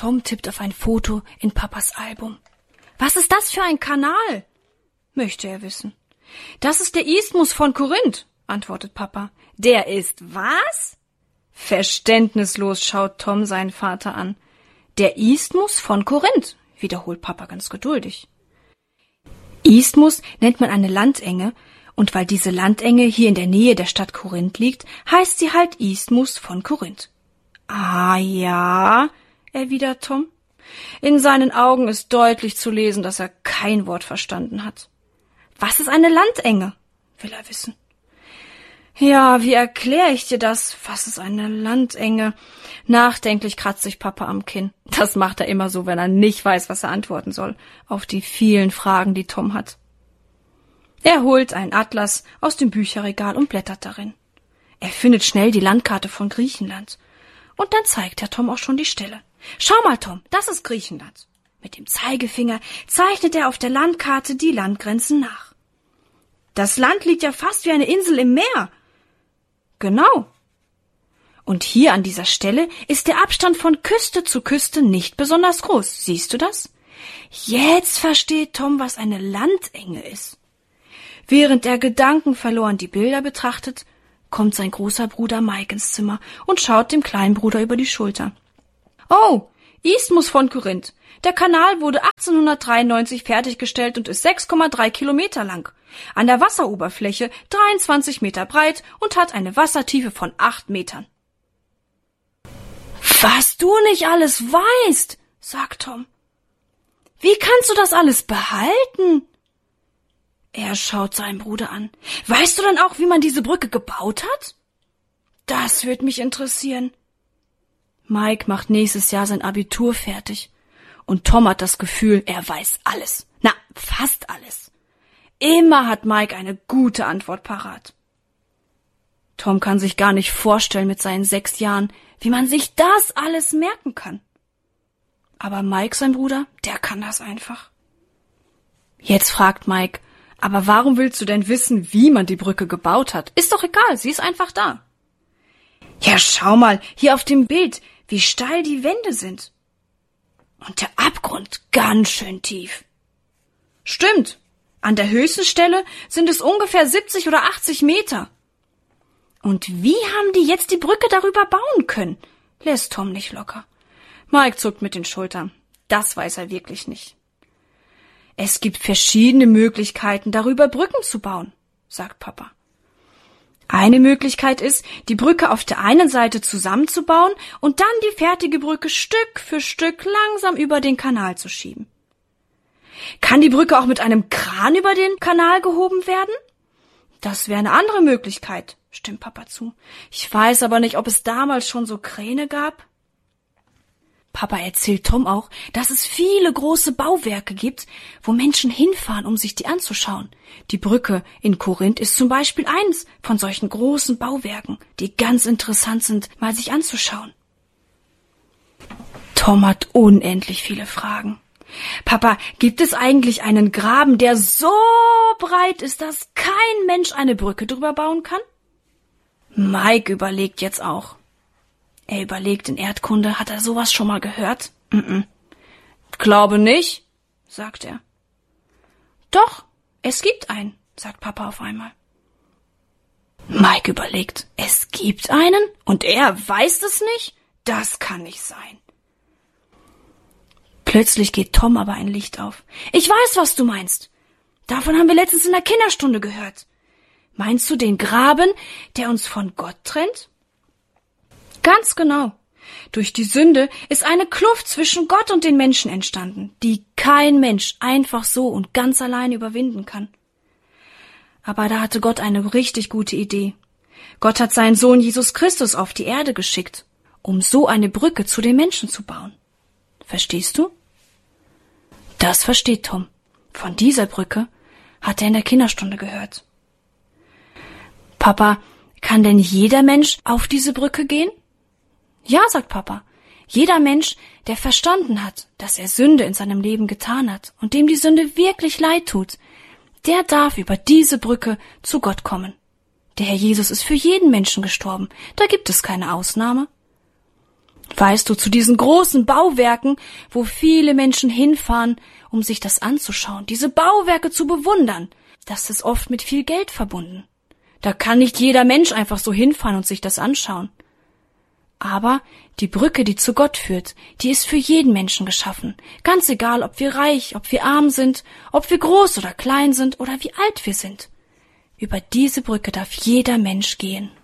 Tom tippt auf ein Foto in Papas Album. »Was ist das für ein Kanal?« möchte er wissen. »Das ist der Isthmus von Korinth«, antwortet Papa. »Der ist was?« Verständnislos schaut Tom seinen Vater an. »Der Isthmus von Korinth«, wiederholt Papa ganz geduldig. Isthmus nennt man eine Landenge, und weil diese Landenge hier in der Nähe der Stadt Korinth liegt, heißt sie halt Isthmus von Korinth. »Ah ja«, erwidert Tom. In seinen Augen ist deutlich zu lesen, dass er kein Wort verstanden hat. »Was ist eine Landenge?«, will er wissen. »Ja, wie erkläre ich dir das? Was ist eine Landenge?« Nachdenklich kratzt sich Papa am Kinn. Das macht er immer so, wenn er nicht weiß, was er antworten soll, auf die vielen Fragen, die Tom hat. Er holt einen Atlas aus dem Bücherregal und blättert darin. Er findet schnell die Landkarte von Griechenland. Und dann zeigt Herr Tom auch schon die Stelle. »Schau mal, Tom, das ist Griechenland.« Mit dem Zeigefinger zeichnet er auf der Landkarte die Landgrenzen nach. »Das Land liegt ja fast wie eine Insel im Meer.« »Genau. Und hier an dieser Stelle ist der Abstand von Küste zu Küste nicht besonders groß. Siehst du das?« Jetzt versteht Tom, was eine Landenge ist. Während er gedankenverloren die Bilder betrachtet, kommt sein großer Bruder Mike ins Zimmer und schaut dem kleinen Bruder über die Schulter. »Oh, Isthmus von Korinth. Der Kanal wurde 1893 fertiggestellt und ist 6,3 Kilometer lang. An der Wasseroberfläche 23 Meter breit und hat eine Wassertiefe von 8 Metern. »Was du nicht alles weißt«, sagt Tom. »Wie kannst du das alles behalten?« Er schaut seinen Bruder an. »Weißt du dann auch, wie man diese Brücke gebaut hat?« »Das würde mich interessieren.« Mike macht nächstes Jahr sein Abitur fertig. Und Tom hat das Gefühl, er weiß alles. Na, fast alles. Immer hat Mike eine gute Antwort parat. Tom kann sich gar nicht vorstellen mit seinen 6 Jahren, wie man sich das alles merken kann. Aber Mike, sein Bruder, der kann das einfach. Jetzt fragt Mike, aber warum willst du denn wissen, wie man die Brücke gebaut hat? Ist doch egal, sie ist einfach da. Ja, schau mal, hier auf dem Bild, wie steil die Wände sind. Und der Abgrund ganz schön tief. Stimmt, an der höchsten Stelle sind es ungefähr 70 oder 80 Meter. Und wie haben die jetzt die Brücke darüber bauen können? Lässt Tom nicht locker. Mike zuckt mit den Schultern. Das weiß er wirklich nicht. Es gibt verschiedene Möglichkeiten, darüber Brücken zu bauen, sagt Papa. Eine Möglichkeit ist, die Brücke auf der einen Seite zusammenzubauen und dann die fertige Brücke Stück für Stück langsam über den Kanal zu schieben. Kann die Brücke auch mit einem Kran über den Kanal gehoben werden? Das wäre eine andere Möglichkeit, stimmt Papa zu. Ich weiß aber nicht, ob es damals schon so Kräne gab. Papa erzählt Tom auch, dass es viele große Bauwerke gibt, wo Menschen hinfahren, um sich die anzuschauen. Die Brücke in Korinth ist zum Beispiel eins von solchen großen Bauwerken, die ganz interessant sind, mal sich anzuschauen. Tom hat unendlich viele Fragen. Papa, gibt es eigentlich einen Graben, der so breit ist, dass kein Mensch eine Brücke drüber bauen kann? Mike überlegt jetzt auch. Er überlegt, in Erdkunde, hat er sowas schon mal gehört? Glaube nicht, sagt er. Doch, es gibt einen, sagt Papa auf einmal. Mike überlegt, es gibt einen? Und er weiß es nicht? Das kann nicht sein. Plötzlich geht Tom aber ein Licht auf. Ich weiß, was du meinst. Davon haben wir letztens in der Kinderstunde gehört. Meinst du den Graben, der uns von Gott trennt? Ganz genau. Durch die Sünde ist eine Kluft zwischen Gott und den Menschen entstanden, die kein Mensch einfach so und ganz allein überwinden kann. Aber da hatte Gott eine richtig gute Idee. Gott hat seinen Sohn Jesus Christus auf die Erde geschickt, um so eine Brücke zu den Menschen zu bauen. Verstehst du? Das versteht Tom. Von dieser Brücke hat er in der Kinderstunde gehört. Papa, kann denn jeder Mensch auf diese Brücke gehen? Ja, sagt Papa, jeder Mensch, der verstanden hat, dass er Sünde in seinem Leben getan hat und dem die Sünde wirklich leid tut, der darf über diese Brücke zu Gott kommen. Der Herr Jesus ist für jeden Menschen gestorben, da gibt es keine Ausnahme. Weißt du, zu diesen großen Bauwerken, wo viele Menschen hinfahren, um sich das anzuschauen, diese Bauwerke zu bewundern, das ist oft mit viel Geld verbunden. Da kann nicht jeder Mensch einfach so hinfahren und sich das anschauen. Aber die Brücke, die zu Gott führt, die ist für jeden Menschen geschaffen. Ganz egal, ob wir reich, ob wir arm sind, ob wir groß oder klein sind oder wie alt wir sind. Über diese Brücke darf jeder Mensch gehen.